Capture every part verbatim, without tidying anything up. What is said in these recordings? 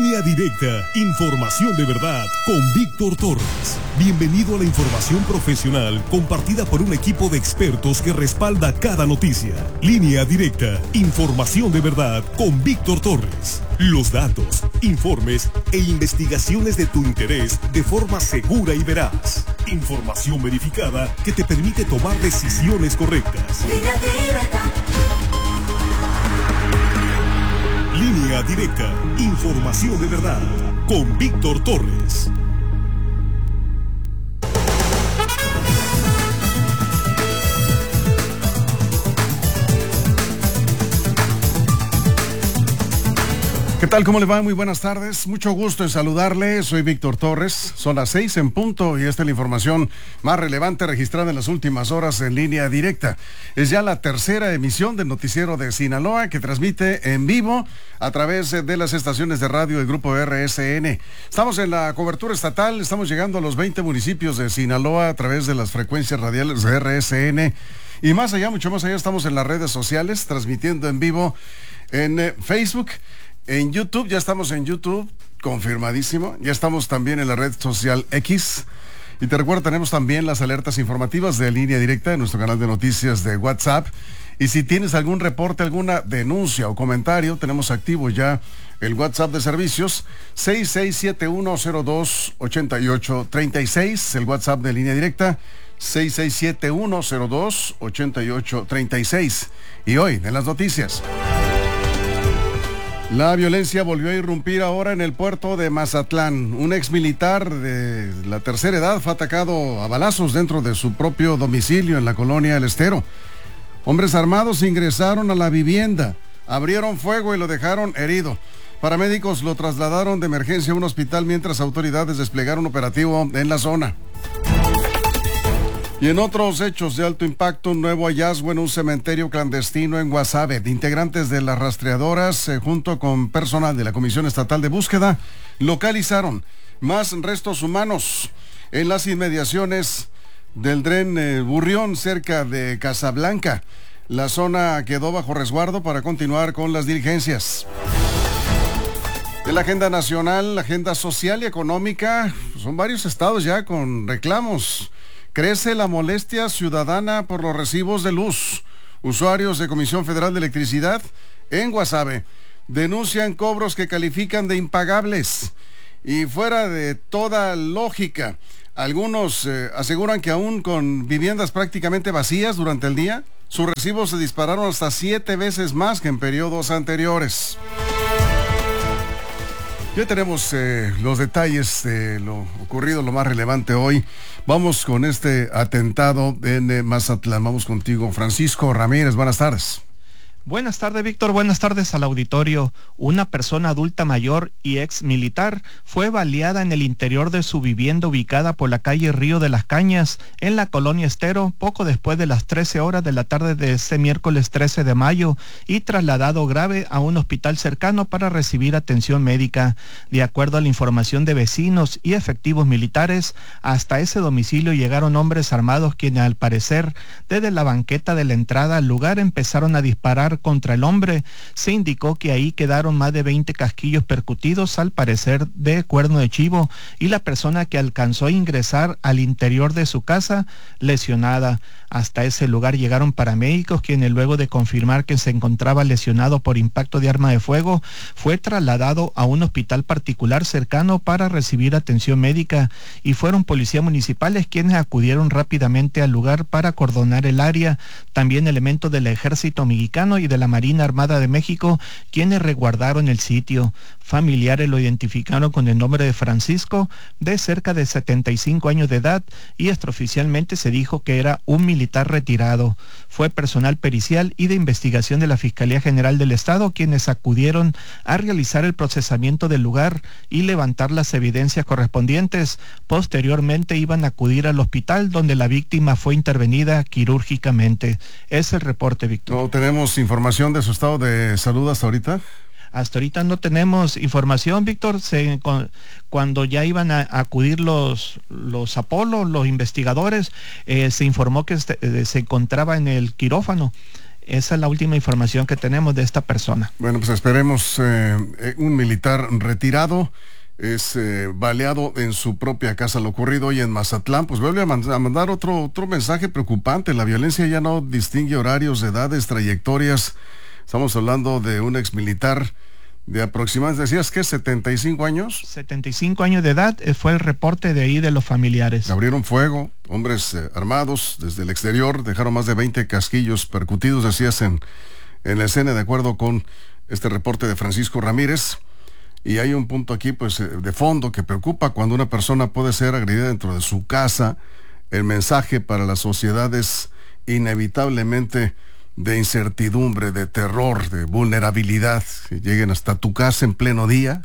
Línea Directa, información de verdad con Víctor Torres. Bienvenido a la información profesional compartida por un equipo de expertos que respalda cada noticia. Línea Directa, información de verdad con Víctor Torres. Los datos, informes e investigaciones de tu interés de forma segura y veraz. Información verificada que te permite tomar decisiones correctas. Línea Directa. Línea Directa, información de verdad, con Víctor Torres. ¿Qué tal? ¿Cómo le va? Muy buenas tardes. Mucho gusto en saludarle. Soy Víctor Torres. Son las seis en punto y esta es la información más relevante registrada en las últimas horas en Línea Directa. Es ya la tercera emisión del noticiero de Sinaloa que transmite en vivo a través de las estaciones de radio del Grupo R S N. Estamos en la cobertura estatal. Estamos llegando a los veinte municipios de Sinaloa a través de las frecuencias radiales de R S N. Y más allá, mucho más allá, estamos en las redes sociales transmitiendo en vivo en eh, Facebook. En YouTube, ya estamos en YouTube, confirmadísimo. Ya estamos también en la red social X. Y te recuerdo, tenemos también las alertas informativas de Línea Directa en nuestro canal de noticias de WhatsApp. Y si tienes algún reporte, alguna denuncia o comentario, tenemos activo ya el WhatsApp de servicios seis seis siete uno cero dos ocho ocho tres seis, el WhatsApp de Línea Directa seis seis siete uno cero dos ocho ocho tres seis. Y hoy, en las noticias, la violencia volvió a irrumpir ahora en el puerto de Mazatlán. Un ex militar de la tercera edad fue atacado a balazos dentro de su propio domicilio en la colonia El Estero. Hombres armados ingresaron a la vivienda, abrieron fuego y lo dejaron herido. Paramédicos lo trasladaron de emergencia a un hospital mientras autoridades desplegaron operativo en la zona. Y en otros hechos de alto impacto, un nuevo hallazgo en un cementerio clandestino en Guasave. Integrantes de las rastreadoras, eh, junto con personal de la Comisión Estatal de Búsqueda, localizaron más restos humanos en las inmediaciones del Dren eh, Burrión, cerca de Casablanca. La zona quedó bajo resguardo para continuar con las diligencias. En la agenda nacional, la agenda social y económica, son varios estados ya con reclamos. Crece la molestia ciudadana por los recibos de luz. Usuarios de Comisión Federal de Electricidad en Guasave denuncian cobros que califican de impagables. Y fuera de toda lógica, algunos eh, aseguran que aún con viviendas prácticamente vacías durante el día, sus recibos se dispararon hasta siete veces más que en periodos anteriores. Ya tenemos eh, los detalles de lo ocurrido, lo más relevante hoy. Vamos con este atentado en eh, Mazatlán. Vamos contigo, Francisco Ramírez. Buenas tardes. Buenas tardes, Víctor. Buenas tardes al auditorio. Una persona adulta mayor y ex militar fue baleada en el interior de su vivienda ubicada por la calle Río de las Cañas, en la colonia Estero, poco después de las trece horas de la tarde de este miércoles trece de mayo, y trasladado grave a un hospital cercano para recibir atención médica. De acuerdo a la información de vecinos y efectivos militares, hasta ese domicilio llegaron hombres armados quienes, al parecer, desde la banqueta de la entrada al lugar empezaron a disparar contra el hombre. Se indicó que ahí quedaron más de veinte casquillos percutidos, al parecer de cuerno de chivo, y la persona que alcanzó a ingresar al interior de su casa lesionada. Hasta ese lugar llegaron paramédicos quienes, luego de confirmar que se encontraba lesionado por impacto de arma de fuego, fue trasladado a un hospital particular cercano para recibir atención médica, y fueron policías municipales quienes acudieron rápidamente al lugar para acordonar el área. También elementos del Ejército Mexicano y de la Marina Armada de México quienes resguardaron el sitio. Familiares lo identificaron con el nombre de Francisco, de cerca de setenta y cinco años de edad, y extraoficialmente se dijo que era un militar retirado. Fue personal pericial y de investigación de la Fiscalía General del Estado quienes acudieron a realizar el procesamiento del lugar y levantar las evidencias correspondientes. Posteriormente iban a acudir al hospital donde la víctima fue intervenida quirúrgicamente. Es el reporte, Víctor. ¿No tenemos información de su estado de salud hasta ahorita? Hasta ahorita no tenemos información, Víctor. Se, con, cuando ya iban a, a acudir los, los Apolo, los investigadores, eh, se informó que se, se encontraba en el quirófano. Esa es la última información que tenemos de esta persona. Bueno, pues esperemos. Eh, un militar retirado es eh, baleado en su propia casa. Lo ocurrido hoy en Mazatlán, pues vuelve a, man- a mandar otro, otro mensaje preocupante. La violencia ya no distingue horarios, edades, trayectorias. Estamos hablando de un exmilitar de aproximadamente, decías que setenta y cinco años. setenta y cinco años de edad, eh, fue el reporte de ahí de los familiares. Abrieron fuego, hombres eh, armados desde el exterior, dejaron más de veinte casquillos percutidos, decías, en, en la escena, de acuerdo con este reporte de Francisco Ramírez. Y hay un punto aquí, pues, eh, de fondo que preocupa cuando una persona puede ser agredida dentro de su casa. El mensaje para la sociedad es inevitablemente de incertidumbre, de terror, de vulnerabilidad, que lleguen hasta tu casa en pleno día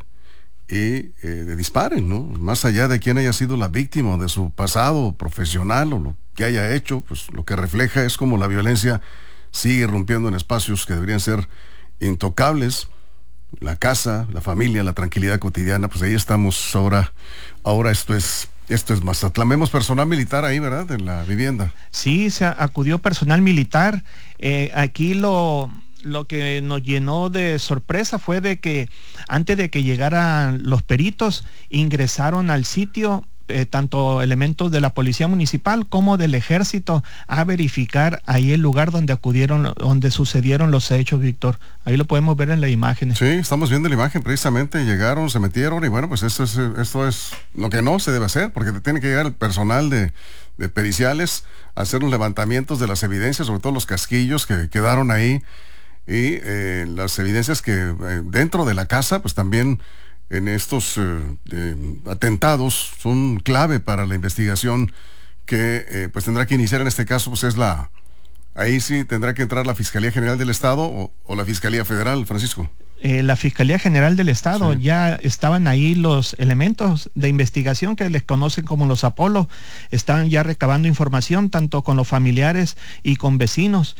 y eh, de disparen, ¿no? Más allá de quién haya sido la víctima, de su pasado profesional o lo que haya hecho, pues lo que refleja es cómo la violencia sigue irrumpiendo en espacios que deberían ser intocables. La casa, la familia, la tranquilidad cotidiana, pues ahí estamos ahora. Ahora esto es Esto es Mazatlán. Vemos personal militar ahí, ¿verdad? En la vivienda. Sí, se acudió personal militar. Eh, aquí lo, lo que nos llenó de sorpresa fue de que antes de que llegaran los peritos, ingresaron al sitio eh, tanto elementos de la policía municipal como del ejército a verificar ahí el lugar donde acudieron, donde sucedieron los hechos, Víctor. Ahí lo podemos ver en la imagen. Sí, estamos viendo la imagen precisamente. Llegaron, se metieron y bueno, pues esto es, esto es lo que no se debe hacer, porque tiene que llegar el personal de, de periciales a hacer los levantamientos de las evidencias, sobre todo los casquillos que quedaron ahí y eh, las evidencias que eh, dentro de la casa, pues también en estos eh, eh, atentados son clave para la investigación que eh, pues tendrá que iniciar en este caso, pues es la... Ahí sí tendrá que entrar la Fiscalía General del Estado o, o la Fiscalía Federal, Francisco. Eh, la Fiscalía General del Estado, sí. Ya estaban ahí los elementos de investigación que les conocen como los Apolo, estaban ya recabando información tanto con los familiares y con vecinos.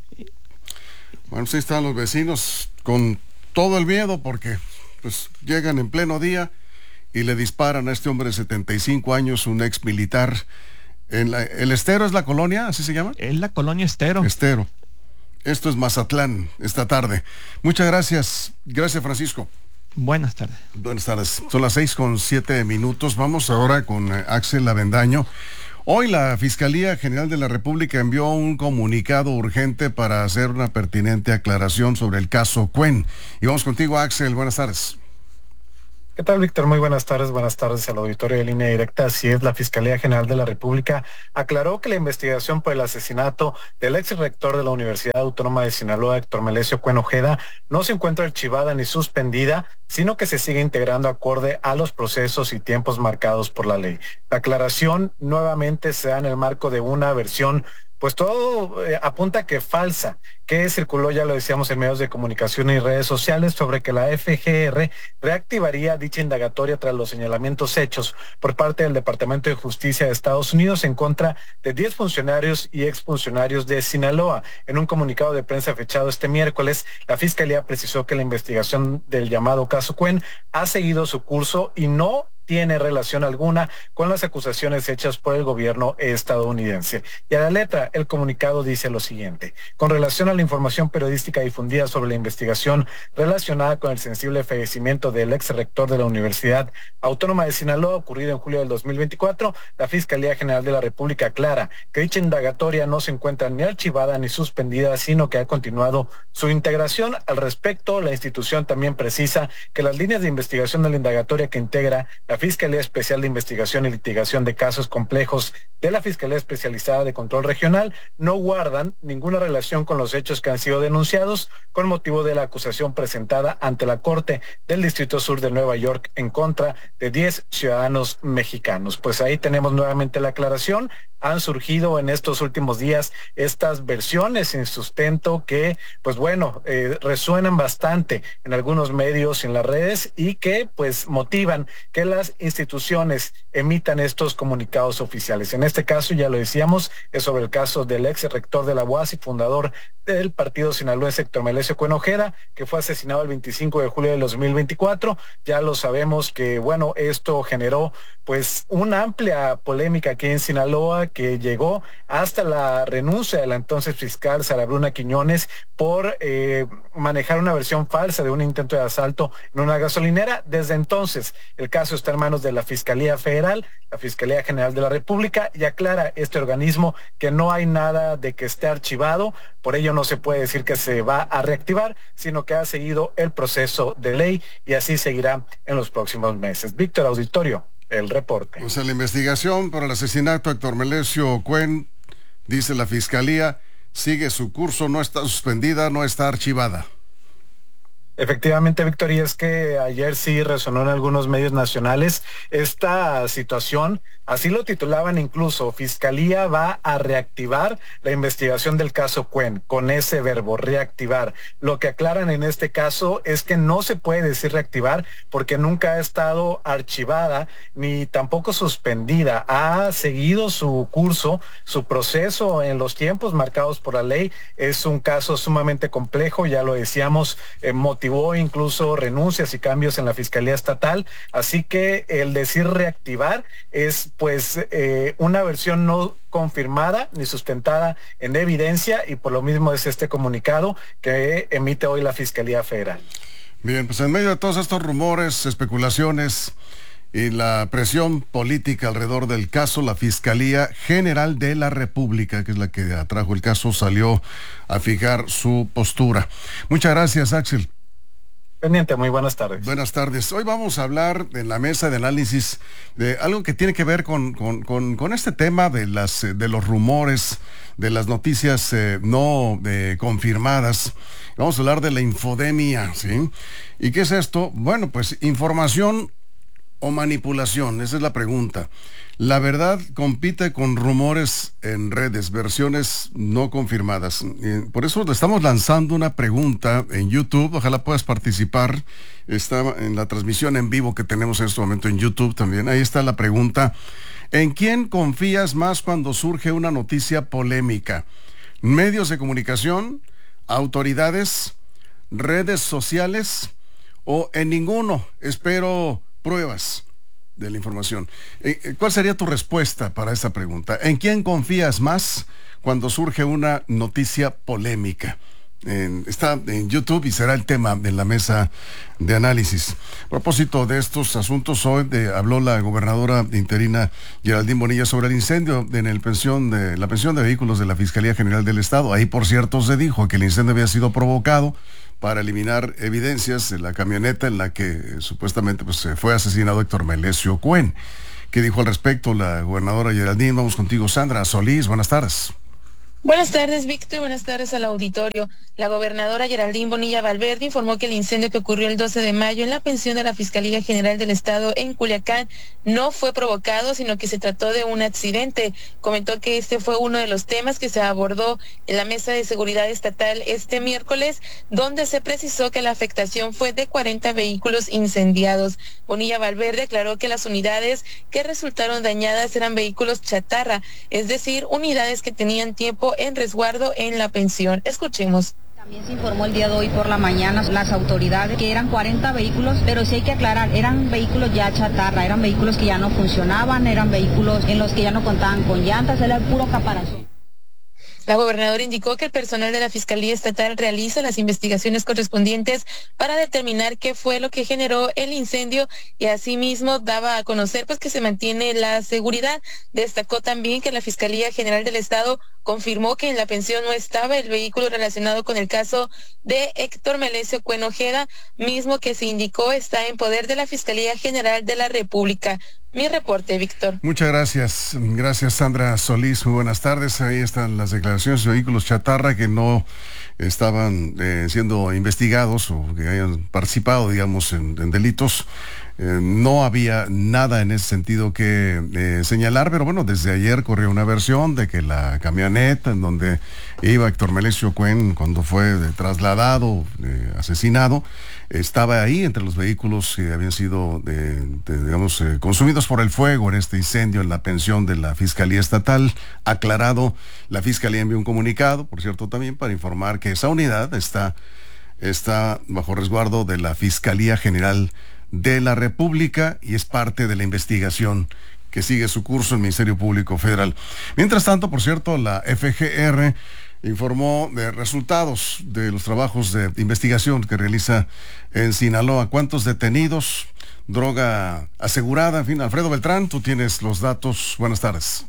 Bueno, sí están los vecinos con todo el miedo porque pues llegan en pleno día y le disparan a este hombre de setenta y cinco años, un ex militar. En la, ¿El Estero es la colonia? ¿Así se llama? Es la colonia Estero. Estero. Esto es Mazatlán esta tarde. Muchas gracias. Gracias, Francisco. Buenas tardes. Buenas tardes. Son las seis con siete minutos. Vamos ahora con eh, Axel Avendaño. Hoy la Fiscalía General de la República envió un comunicado urgente para hacer una pertinente aclaración sobre el caso Cuen. Y vamos contigo, Axel. Buenas tardes. ¿Qué tal, Víctor? Muy buenas tardes. Buenas tardes al auditorio de Línea Directa. Así es, la Fiscalía General de la República aclaró que la investigación por el asesinato del ex rector de la Universidad Autónoma de Sinaloa, Héctor Melesio Cuen Ojeda, no se encuentra archivada ni suspendida, sino que se sigue integrando acorde a los procesos y tiempos marcados por la ley. La aclaración nuevamente se da en el marco de una versión pues todo eh, apunta que falsa, que circuló, ya lo decíamos, en medios de comunicación y redes sociales, sobre que la F G R reactivaría dicha indagatoria tras los señalamientos hechos por parte del Departamento de Justicia de Estados Unidos en contra de diez funcionarios y exfuncionarios de Sinaloa. En un comunicado de prensa fechado este miércoles, la Fiscalía precisó que la investigación del llamado caso Cuen ha seguido su curso y no tiene relación alguna con las acusaciones hechas por el gobierno estadounidense. Y a la letra, el comunicado dice lo siguiente: con relación a la información periodística difundida sobre la investigación relacionada con el sensible fallecimiento del ex rector de la Universidad Autónoma de Sinaloa, ocurrido en julio del dos mil veinticuatro, la Fiscalía General de la República aclara que dicha indagatoria no se encuentra ni archivada ni suspendida, sino que ha continuado su integración. Al respecto, la institución también precisa que las líneas de investigación de la indagatoria que integra la Fiscalía Especial de Investigación y Litigación de Casos Complejos de la Fiscalía Especializada de Control Regional no guardan ninguna relación con los hechos que han sido denunciados con motivo de la acusación presentada ante la Corte del Distrito Sur de Nueva York en contra de diez ciudadanos mexicanos. Pues ahí tenemos nuevamente la aclaración. Han surgido en estos últimos días estas versiones sin sustento que, pues bueno, eh, resuenan bastante en algunos medios y en las redes y que pues motivan que las instituciones emitan estos comunicados oficiales. En este caso, ya lo decíamos, es sobre el caso del ex rector de la U A S y fundador del partido sinaloense Héctor Melesio Cuen Ojeda, que fue asesinado el veinticinco de julio de dos mil veinticuatro. Ya lo sabemos que, bueno, esto generó pues una amplia polémica aquí en Sinaloa, que llegó hasta la renuncia de la entonces fiscal Sara Bruna Quiñones por eh, manejar una versión falsa de un intento de asalto en una gasolinera. Desde entonces, el caso está en manos de la Fiscalía Federal, la Fiscalía General de la República, y aclara este organismo que no hay nada de que esté archivado, por ello no se puede decir que se va a reactivar, sino que ha seguido el proceso de ley y así seguirá en los próximos meses. Víctor, auditorio, el reporte. O sea, la investigación por el asesinato de Héctor Melesio Cuen, dice la Fiscalía, sigue su curso, no está suspendida, no está archivada. Efectivamente, Víctor, y es que ayer sí resonó en algunos medios nacionales esta situación, así lo titulaban incluso, Fiscalía va a reactivar la investigación del caso Cuen, con ese verbo, reactivar. Lo que aclaran en este caso es que no se puede decir reactivar porque nunca ha estado archivada ni tampoco suspendida, ha seguido su curso, su proceso en los tiempos marcados por la ley. Es un caso sumamente complejo, ya lo decíamos, eh, motivado incluso renuncias y cambios en la Fiscalía Estatal, así que el decir reactivar es pues eh, una versión no confirmada ni sustentada en evidencia, y por lo mismo es este comunicado que emite hoy la Fiscalía Federal. Bien, pues en medio de todos estos rumores, especulaciones y la presión política alrededor del caso, la Fiscalía General de la República, que es la que atrajo el caso, salió a fijar su postura. Muchas gracias, Axel. Pendiente, muy buenas tardes. Buenas tardes. Hoy vamos a hablar en la mesa de análisis de algo que tiene que ver con, con, con, con este tema de, las, de los rumores, de las noticias eh, no eh, confirmadas. Vamos a hablar de la infodemia, ¿sí? ¿Y qué es esto? Bueno, pues información o manipulación, esa es la pregunta. La verdad compite con rumores en redes, versiones no confirmadas. Por eso le estamos lanzando una pregunta en YouTube, ojalá puedas participar. Está en la transmisión en vivo que tenemos en este momento en YouTube también. Ahí está la pregunta. ¿En quién confías más cuando surge una noticia polémica? ¿Medios de comunicación, autoridades, redes sociales o en ninguno? Espero pruebas de la información. ¿Cuál sería tu respuesta para esta pregunta? ¿En quién confías más cuando surge una noticia polémica? En, está en YouTube y será el tema de la mesa de análisis. A propósito de estos asuntos, hoy de, habló la gobernadora interina Geraldine Bonilla sobre el incendio en el pensión de, la pensión de vehículos de la Fiscalía General del Estado. Ahí, por cierto, se dijo que el incendio había sido provocado para eliminar evidencias de la camioneta en la que eh, supuestamente pues, fue asesinado Héctor Melesio Cuen. ¿Qué dijo al respecto la gobernadora Geraldine? Vamos contigo, Sandra Solís. Buenas tardes. Buenas tardes, Víctor. Buenas tardes al auditorio. La gobernadora Geraldine Bonilla Valverde informó que el incendio que ocurrió el doce de mayo en la pensión de la Fiscalía General del Estado en Culiacán no fue provocado, sino que se trató de un accidente. Comentó que este fue uno de los temas que se abordó en la Mesa de Seguridad Estatal este miércoles, donde se precisó que la afectación fue de cuarenta vehículos incendiados. Bonilla Valverde aclaró que las unidades que resultaron dañadas eran vehículos chatarra, es decir, unidades que tenían tiempo en resguardo en la pensión. Escuchemos. También se informó el día de hoy por la mañana las autoridades que eran cuarenta vehículos, pero sí hay que aclarar, eran vehículos ya chatarra, eran vehículos que ya no funcionaban, eran vehículos en los que ya no contaban con llantas, era el puro caparazón. La gobernadora indicó que el personal de la Fiscalía Estatal realiza las investigaciones correspondientes para determinar qué fue lo que generó el incendio y asimismo daba a conocer pues que se mantiene la seguridad. Destacó también que la Fiscalía General del Estado confirmó que en la pensión no estaba el vehículo relacionado con el caso de Héctor Melesio Cuen Ojeda, mismo que se indicó está en poder de la Fiscalía General de la República. Mi reporte, Víctor. Muchas gracias. Gracias, Sandra Solís. Muy buenas tardes. Ahí están las declaraciones de vehículos chatarra que no estaban eh, siendo investigados o que hayan participado, digamos, en, en delitos. Eh, no había nada en ese sentido que eh, señalar, pero bueno, desde ayer corrió una versión de que la camioneta en donde iba Héctor Melesio Cuen cuando fue eh, trasladado, eh, asesinado, estaba ahí entre los vehículos que habían sido, de, de, digamos, eh, consumidos por el fuego en este incendio en la pensión de la Fiscalía Estatal. Aclarado, la Fiscalía envió un comunicado, por cierto, también para informar que esa unidad está, está bajo resguardo de la Fiscalía General de la República y es parte de la investigación que sigue su curso el Ministerio Público Federal. Mientras tanto, por cierto, la F G R informó de resultados de los trabajos de investigación que realiza en Sinaloa. ¿Cuántos detenidos? Droga asegurada, en fin. Alfredo Beltrán, tú tienes los datos. Buenas tardes.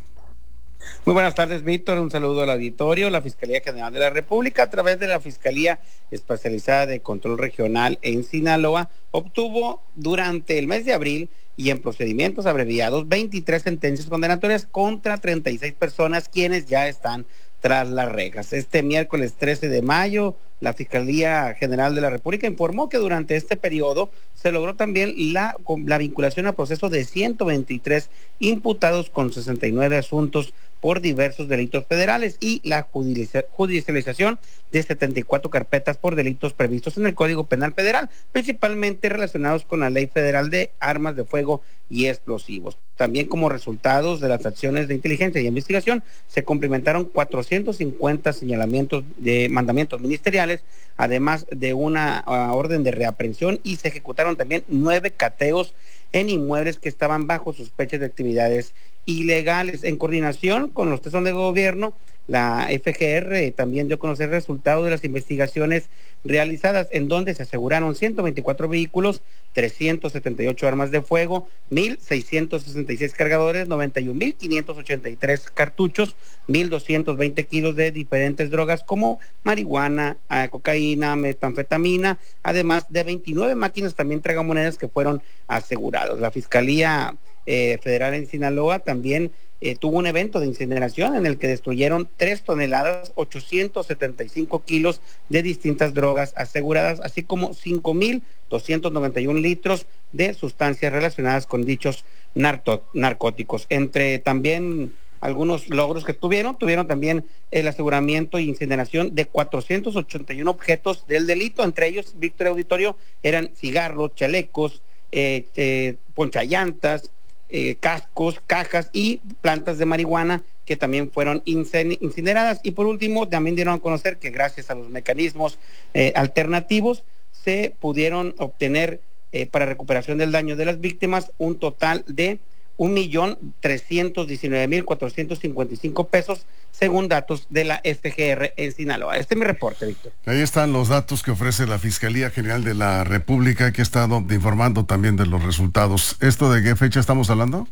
Muy buenas tardes, Víctor. Un saludo al auditorio. La Fiscalía General de la República, a través de la Fiscalía Especializada de Control Regional en Sinaloa, obtuvo durante el mes de abril y en procedimientos abreviados veintitrés sentencias condenatorias contra treinta y seis personas quienes ya están tras las rejas. Este miércoles trece de mayo, la Fiscalía General de la República informó que durante este periodo se logró también la, la vinculación a proceso de ciento veintitrés imputados con sesenta y nueve asuntos por diversos delitos federales y la judicialización de setenta y cuatro carpetas por delitos previstos en el Código Penal Federal, principalmente relacionados con la Ley Federal de Armas de Fuego y Explosivos. También como resultados de las acciones de inteligencia y investigación, se cumplimentaron cuatrocientos cincuenta señalamientos de mandamientos ministeriales, además de una uh, orden de reaprehensión, y se ejecutaron también nueve cateos en inmuebles que estaban bajo sospechas de actividades ilegales. En coordinación con los tesoros de gobierno, la F G R también dio a conocer resultados de las investigaciones realizadas, en donde se aseguraron ciento veinticuatro vehículos, trescientas setenta y ocho armas de fuego, mil seiscientos sesenta y seis cargadores, noventa y un mil quinientos ochenta y tres cartuchos, mil doscientos veinte kilos de diferentes drogas como marihuana, cocaína, metanfetamina, además de veintinueve máquinas también tragamonedas que fueron asegurados. La Fiscalía eh, Federal en Sinaloa también Eh, tuvo un evento de incineración en el que destruyeron tres toneladas, ochocientos setenta y cinco kilos de distintas drogas aseguradas, así como cinco mil doscientos noventa y un litros de sustancias relacionadas con dichos narco narcóticos. Entre también algunos logros que tuvieron, tuvieron también el aseguramiento e incineración de cuatrocientos ochenta y uno objetos del delito, entre ellos, Víctor Auditorio, eran cigarros, chalecos, eh, eh, ponchallantas, Eh, cascos, cajas y plantas de marihuana que también fueron incineradas. Y por último, también dieron a conocer que gracias a los mecanismos eh, alternativos se pudieron obtener eh, para recuperación del daño de las víctimas un total de un millón trescientos diecinueve mil cuatrocientos cincuenta y cinco pesos, según datos de la F G R en Sinaloa. Este es mi reporte, Víctor. Ahí están los datos que ofrece la Fiscalía General de la República, que ha estado informando también de los resultados. ¿Esto de qué fecha estamos hablando?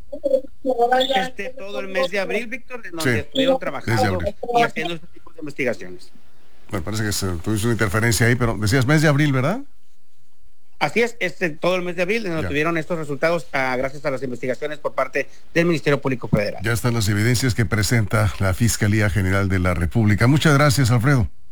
Este, todo el mes de abril, Víctor, de donde sí, estuvieron trabajando y haciendo este tipo de investigaciones. Me parece que se tuviste una interferencia ahí, pero decías mes de abril, ¿verdad? Así es, este todo el mes de abril, donde ya tuvieron estos resultados ah, gracias a las investigaciones por parte del Ministerio Público Federal. Ya están las evidencias que presenta la Fiscalía General de la República. Muchas gracias, Alfredo.